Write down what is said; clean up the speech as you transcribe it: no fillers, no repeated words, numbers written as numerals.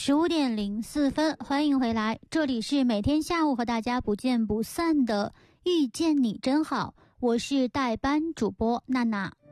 15:04，欢迎回来，这里是每天下午和大家不见不散的遇见你真好，我是代班主播娜娜。